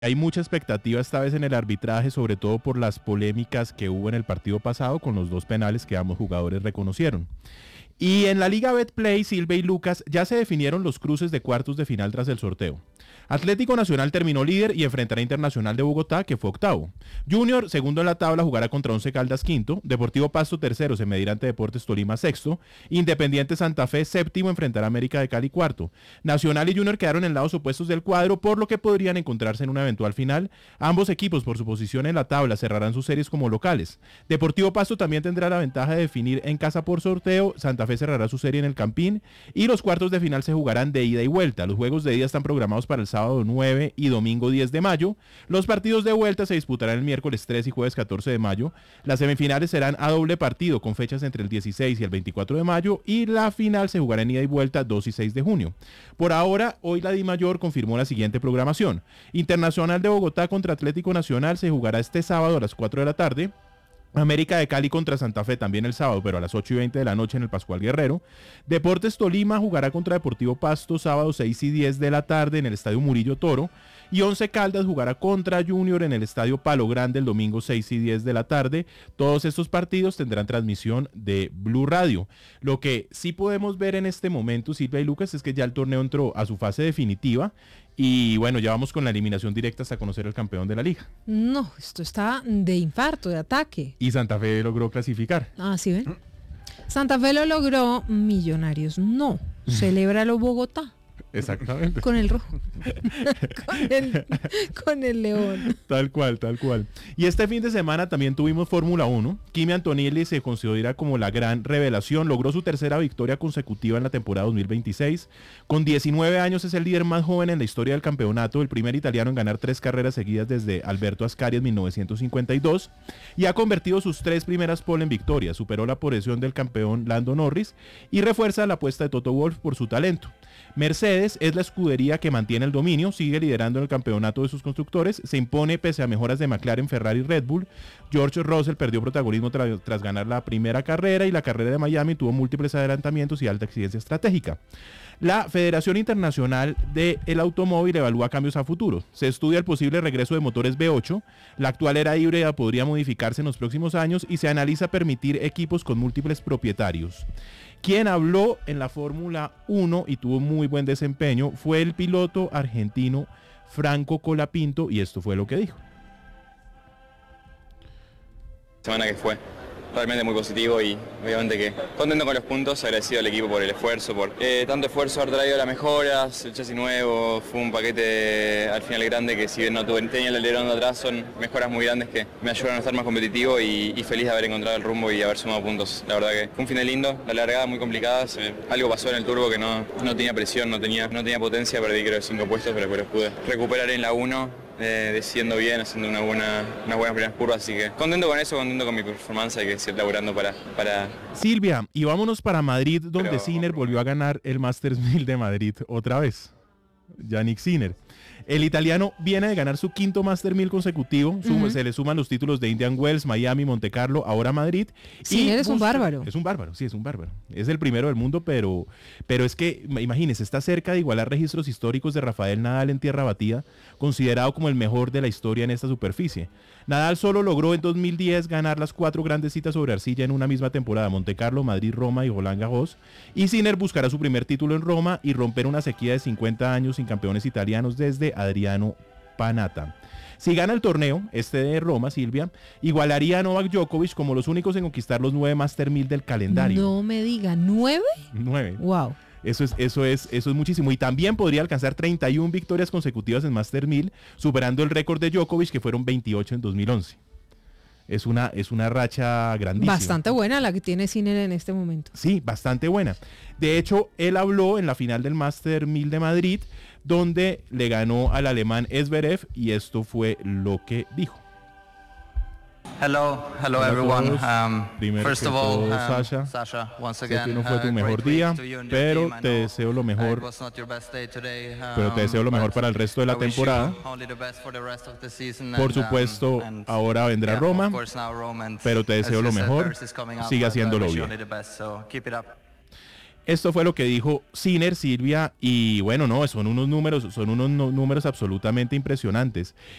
Hay mucha expectativa esta vez en el arbitraje, sobre todo por las polémicas que hubo en el partido pasado con los dos penales que ambos jugadores reconocieron. Y en la Liga Betplay, Silvia y Lucas, ya se definieron los cruces de cuartos de final tras el sorteo. Atlético Nacional terminó líder y enfrentará a Internacional de Bogotá, que fue octavo. Junior, segundo en la tabla, jugará contra Once Caldas quinto. Deportivo Pasto tercero, se medirá ante Deportes Tolima sexto. Independiente Santa Fe séptimo, enfrentará a América de Cali cuarto. Nacional y Junior quedaron en lados opuestos del cuadro, por lo que podrían encontrarse en una eventual final. Ambos equipos, por su posición en la tabla, cerrarán sus series como locales. Deportivo Pasto también tendrá la ventaja de definir en casa por sorteo. Santa Fe cerrará su serie en el Campín y los cuartos de final se jugarán de ida y vuelta. Los juegos de ida están programados para el sábado 9 y domingo 10 de mayo. Los partidos de vuelta se disputarán el miércoles 3 y jueves 14 de mayo. Las semifinales serán a doble partido con fechas entre el 16 y el 24 de mayo y la final se jugará en ida y vuelta 2 y 6 de junio. Por ahora, hoy la DIMAYOR confirmó la siguiente programación. Internacional de Bogotá contra Atlético Nacional se jugará este sábado a las 4 de la tarde. América de Cali contra Santa Fe también el sábado, pero a las 8:20 de la noche en el Pascual Guerrero. Deportes Tolima jugará contra Deportivo Pasto sábado 6:10 de la tarde en el Estadio Murillo Toro. Y Once Caldas jugará contra Junior en el Estadio Palo Grande el domingo 6:10 de la tarde. Todos estos partidos tendrán transmisión de Blue Radio. Lo que sí podemos ver en este momento, Silvia y Lucas, es que ya el torneo entró a su fase definitiva. Y bueno, ya vamos con la eliminación directa hasta conocer el campeón de la liga. No, esto está de infarto, de ataque. Y Santa Fe logró clasificar. Ah, ¿sí ven? Santa Fe lo logró, Millonarios no. Celébralo Bogotá. Exactamente. Con el rojo. con el león. Tal cual, tal cual. Y este fin de semana también tuvimos Fórmula 1. Kimi Antonelli se considera como la gran revelación. Logró su tercera victoria consecutiva en la temporada 2026. Con 19 años es el líder más joven en la historia del campeonato, el primer italiano en ganar 3 carreras seguidas desde Alberto Ascari en 1952. Y ha convertido sus 3 primeras pole en victorias. Superó la posición del campeón Lando Norris y refuerza la apuesta de Toto Wolff por su talento. Mercedes es la escudería que mantiene el dominio, sigue liderando en el campeonato de sus constructores, se impone pese a mejoras de McLaren, Ferrari y Red Bull. George Russell perdió protagonismo tras ganar la primera carrera y la carrera de Miami tuvo múltiples adelantamientos y alta exigencia estratégica. La Federación Internacional del Automóvil evalúa cambios a futuro. Se estudia el posible regreso de motores V8, la actual era híbrida podría modificarse en los próximos años y se analiza permitir equipos con múltiples propietarios. Quien habló en la Fórmula 1 y tuvo muy buen desempeño fue el piloto argentino Franco Colapinto y esto fue lo que dijo. Semana que fue realmente muy positivo y obviamente que contento con los puntos, agradecido al equipo por el esfuerzo, por tanto esfuerzo haber traído las mejoras, el chasis nuevo, fue un paquete al final grande que si bien no tenía el alerón de atrás, son mejoras muy grandes que me ayudaron a estar más competitivo y feliz de haber encontrado el rumbo y haber sumado puntos. La verdad que fue un final lindo, la largada muy complicada, algo pasó en el turbo que no tenía presión, no tenía potencia, perdí creo 5 puestos, pero después pude recuperar en la 1. Decidiendo bien, haciendo unas buenas primeras curvas, así que contento con eso, contento con mi performance, hay que seguir laburando para... Silvia, y vámonos para Madrid, donde Sinner volvió a ganar el Masters 1000 de Madrid otra vez. Yannick Sinner. El italiano viene de ganar su quinto Master 1000 consecutivo. Se le suman los títulos de Indian Wells, Miami, Monte Carlo, ahora Madrid. Sinner es un bárbaro. Es un bárbaro, sí, es un bárbaro. Es el primero del mundo, pero es que, imagínense, está cerca de igualar registros históricos de Rafael Nadal en tierra batida, considerado como el mejor de la historia en esta superficie. Nadal solo logró en 2010 ganar las 4 grandes citas sobre arcilla en una misma temporada: Monte Carlo, Madrid, Roma y Roland Garros. Y Sinner buscará su primer título en Roma y romper una sequía de 50 años sin campeones italianos desde Adriano Panatta. Si gana el torneo, este de Roma, Silvia, igualaría a Novak Djokovic como los únicos en conquistar los 9 Master 1000 del calendario. No me diga, ¿9? 9. Wow. Eso es muchísimo. Y también podría alcanzar 31 victorias consecutivas en Master 1000, superando el récord de Djokovic, que fueron 28 en 2011. Es una racha grandísima. Bastante buena la que tiene Sinner en este momento. Sí, bastante buena. De hecho, él habló en la final del Master 1000 de Madrid, donde le ganó al alemán Zverev, y esto fue lo que dijo. Hello everyone. First of all, Sasha, once sé again, que no fue tu mejor día, pero te deseo lo mejor. Pero te deseo lo mejor para el resto de la temporada. Por supuesto, ahora vendrá Roma, pero te deseo lo mejor. Sigue haciéndolo bien. Esto fue lo que dijo Sinner, Silvia, y bueno, no, son unos números absolutamente impresionantes.